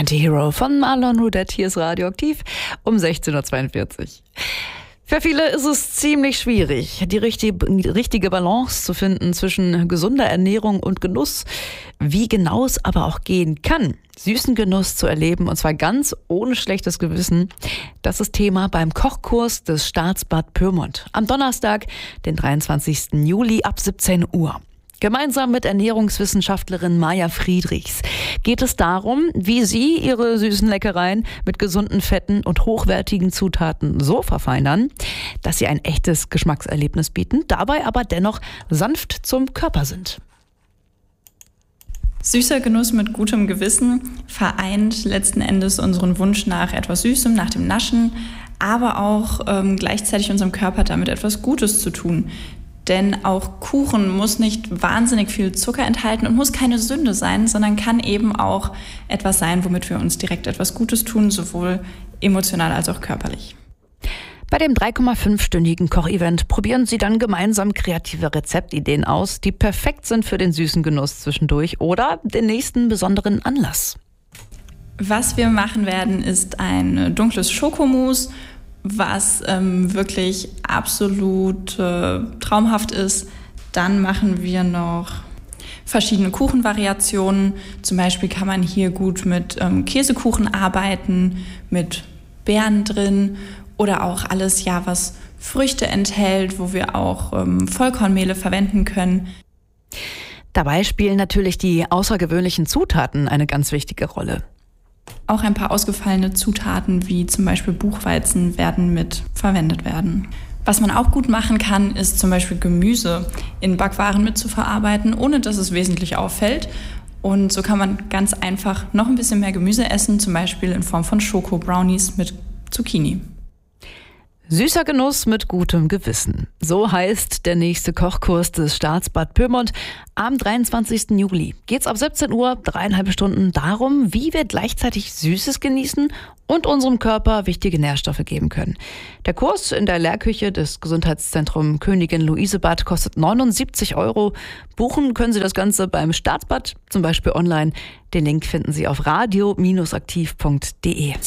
Antihero von Marlon Rudette. Hier ist Radioaktiv um 16.42 Uhr. Für viele ist es ziemlich schwierig, die richtige Balance zu finden zwischen gesunder Ernährung und Genuss. Wie genau es aber auch gehen kann, süßen Genuss zu erleben, und zwar ganz ohne schlechtes Gewissen, das ist Thema beim Kochkurs des Staatsbad Pyrmont. Am Donnerstag, den 23. Juli ab 17 Uhr. Gemeinsam mit Ernährungswissenschaftlerin Maja Friedrichs geht es darum, wie sie ihre süßen Leckereien mit gesunden Fetten und hochwertigen Zutaten so verfeinern, dass sie ein echtes Geschmackserlebnis bieten, dabei aber dennoch sanft zum Körper sind. Süßer Genuss mit gutem Gewissen vereint letzten Endes unseren Wunsch nach etwas Süßem, nach dem Naschen, aber auch gleichzeitig unserem Körper damit etwas Gutes zu tun. Denn auch Kuchen muss nicht wahnsinnig viel Zucker enthalten und muss keine Sünde sein, sondern kann eben auch etwas sein, womit wir uns direkt etwas Gutes tun, sowohl emotional als auch körperlich. Bei dem 3,5-stündigen Kochevent probieren Sie dann gemeinsam kreative Rezeptideen aus, die perfekt sind für den süßen Genuss zwischendurch oder den nächsten besonderen Anlass. Was wir machen werden, ist ein dunkles Schokomousse, was wirklich absolut traumhaft ist. Dann machen wir noch verschiedene Kuchenvariationen. Zum Beispiel kann man hier gut mit Käsekuchen arbeiten, mit Beeren drin oder auch alles, was Früchte enthält, wo wir auch Vollkornmehle verwenden können. Dabei spielen natürlich die außergewöhnlichen Zutaten eine ganz wichtige Rolle. Auch ein paar ausgefallene Zutaten wie zum Beispiel Buchweizen werden mit verwendet werden. Was man auch gut machen kann, ist zum Beispiel Gemüse in Backwaren mitzuverarbeiten, ohne dass es wesentlich auffällt. Und so kann man ganz einfach noch ein bisschen mehr Gemüse essen, zum Beispiel in Form von Schoko-Brownies mit Zucchini. Süßer Genuss mit gutem Gewissen. So heißt der nächste Kochkurs des Staatsbad Pyrmont. Am 23. Juli geht's ab 17 Uhr, 3,5 Stunden darum, wie wir gleichzeitig Süßes genießen und unserem Körper wichtige Nährstoffe geben können. Der Kurs in der Lehrküche des Gesundheitszentrums Königin Luise Bad kostet 79 €. Buchen können Sie das Ganze beim Staatsbad, zum Beispiel online. Den Link finden Sie auf radio-aktiv.de.